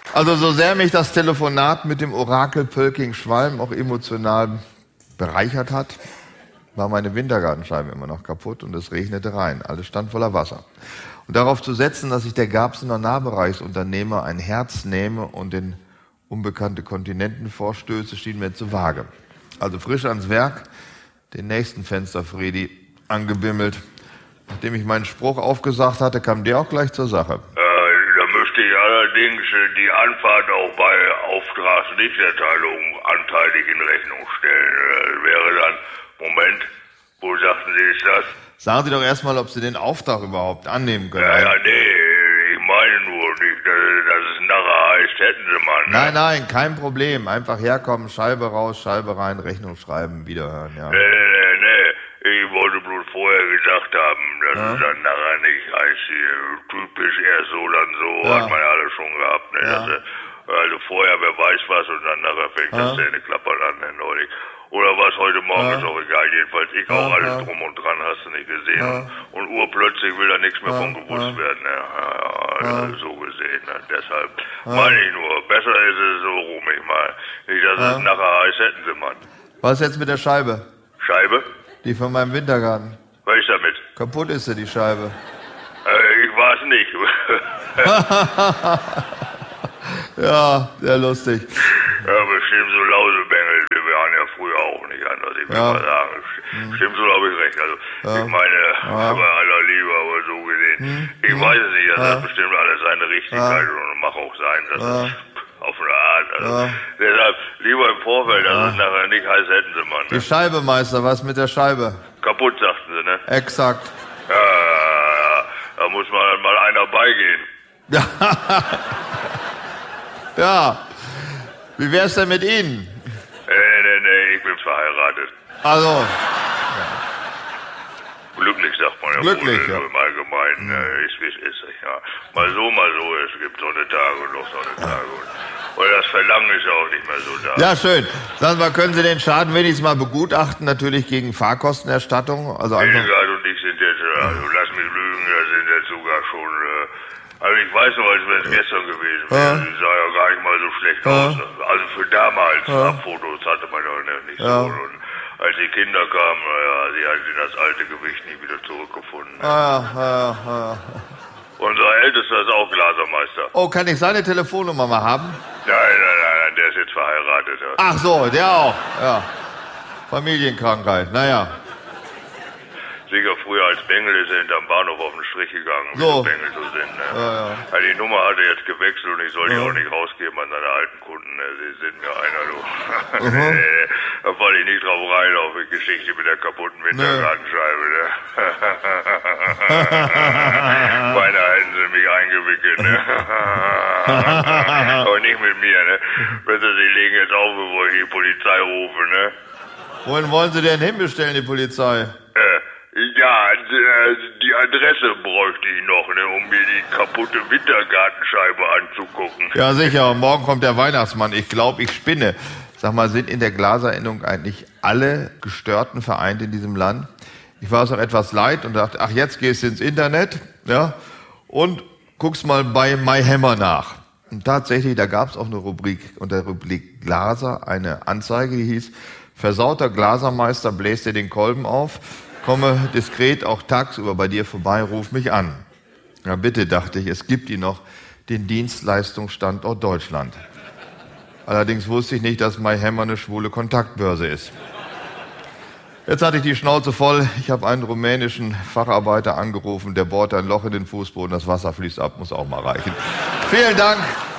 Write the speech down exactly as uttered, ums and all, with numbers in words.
Also so sehr mich das Telefonat mit dem Orakel Pölking-Schwalm auch emotional bereichert hat, war meine Wintergartenscheibe immer noch kaputt und es regnete rein. Alles stand voller Wasser. Und darauf zu setzen, dass ich der Garbsener Nahbereichsunternehmer ein Herz nehme und in unbekannte Kontinenten vorstöße, schien mir zu vage. Also frisch ans Werk, den nächsten Fensterfredi angebimmelt. Nachdem ich meinen Spruch aufgesagt hatte, kam der auch gleich zur Sache. Äh, da müsste ich allerdings äh, die Anfahrt auch bei Auftragsnichterteilung anteilig in Rechnung stellen. Das wäre dann, Moment, wo sagten Sie, ist das? Sagen Sie doch erstmal, ob Sie den Auftrag überhaupt annehmen können. Ja, ja, nee, ich meine nur nicht, dass, dass es nachher heißt, hätten Sie mal. Ne? Nein, nein, kein Problem. Einfach herkommen, Scheibe raus, Scheibe rein, Rechnung schreiben, wiederhören, ja. Nee, nee, nee, ich wollte bloß vorher gesagt haben, dass Ja. es dann nachher nicht heißt, hier, typisch erst so, dann so, Ja. hat man ja alles schon gehabt, ne? Ja. Dass, äh, also vorher, wer weiß was, und dann nachher fängt Ja. das Zähne klappern an, ne, neulich. Oder was heute Morgen, Ja. ist auch egal, jedenfalls ich auch Ja, alles ja. drum und dran, hast du nicht gesehen. Ja. Und, und urplötzlich will da nichts mehr Ja, von gewusst ja. werden, ne? Ja, ja, Ja. so gesehen, ne? Deshalb meine ich nur, besser ist es so rum, ich mal. Nicht, dass Ja. es nachher heißt, hätten Sie mal. Was jetzt mit der Scheibe? Scheibe? Die von meinem Wintergarten. Was ist damit? Kaputt ist sie, die Scheibe. Äh, ich weiß nicht. Ja, sehr lustig. Ja, bestimmt so Lausebengel, wir waren ja früher auch nicht anders, ich will Ja. mal sagen. Stimmt, so habe ich recht. Also, Ja. ich meine, Ja. bei aller Liebe, aber so gesehen. Ich weiß es nicht, das Ja. hat bestimmt alles seine Richtigkeit und mag auch sein, dass Ja. es auf eine Art. Also, Ja. deshalb lieber im Vorfeld, dass es nachher nicht heißt, hätten Sie mal. Die Ne? Scheibe, Meister, was mit der Scheibe? Kaputt, sagten Sie, ne? Exakt. Ja, ja, da muss mal, mal einer beigehen. Ja. Wie wär's denn mit Ihnen? Nee, nee, nee, ich bin verheiratet. Also, Glücklich sagt man ja Glücklich, wohl, ja. so im Allgemeinen, äh, ist wie es ist. Ja. Mal so, mal so, es gibt Sonntage und noch Sonntage. Und, und das Verlangen ist ja auch nicht mehr so da. ja, schön. Sagen Sie mal, können Sie den Schaden wenigstens mal begutachten, natürlich gegen Fahrkostenerstattung? Also einfach. Hildegard und ich sind jetzt, äh, also lass mich lügen, da sind jetzt sogar schon, äh, also ich weiß noch, als wäre es gestern gewesen wäre. Ja. Sie sah ja gar nicht mal so schlecht Ja. aus. Also für damals, Ja. Fotos hatte man ja nicht Ja. so. Und als die Kinder kamen, naja, sie hat das alte Gewicht nie wieder zurückgefunden. Ah, ja, ja, ja. Unser Ältester ist auch Glasermeister. Oh, kann ich seine Telefonnummer mal haben? Nein, nein, nein, nein, der ist jetzt verheiratet. Ja. Ach so, der auch. Ja. Familienkrankheit, naja. Sicher früher als Bengel ist er hinterm Bahnhof auf den Strich gegangen, wie So. so Bengel so sind. Ne? Ja, ja. Ja, die Nummer hat er jetzt gewechselt und ich soll die Ja. auch nicht rausgeben an seine alten Kunden. Ne? Sie sind mir einer, du. Mhm. Nee, da falle ich nicht drauf rein, auf die Geschichte mit der kaputten Wintergartenscheibe. Ne? Beinahe hätten sie mich eingewickelt. Ne? Aber nicht mit mir. Ne? Besser, sie legen jetzt auf, bevor ich die Polizei rufe. Ne? Wohin wollen Sie denn hinbestellen, die Polizei? Äh, Ja, d- die Adresse bräuchte ich noch, ne, um mir die kaputte Wintergartenscheibe anzugucken. Ja, sicher. Und morgen kommt der Weihnachtsmann. Ich glaube, ich spinne. Sag mal, sind in der Glaserinnung eigentlich alle Gestörten vereint in diesem Land? Ich war es auch etwas leid und dachte, ach, jetzt gehst du ins Internet, ja, und guckst mal bei MyHammer nach. Und tatsächlich, da gab es auch eine Rubrik, unter der Rubrik Glaser, eine Anzeige, die hieß, versauter Glasermeister bläst dir den Kolben auf, komme diskret auch tagsüber bei dir vorbei, ruf mich an. Ja, bitte, dachte ich, es gibt ihn noch, den Dienstleistungsstandort Deutschland. Allerdings wusste ich nicht, dass MyHammer eine schwule Kontaktbörse ist. Jetzt hatte ich die Schnauze voll. Ich habe einen rumänischen Facharbeiter angerufen, der bohrt ein Loch in den Fußboden, das Wasser fließt ab, muss auch mal reichen. Vielen Dank.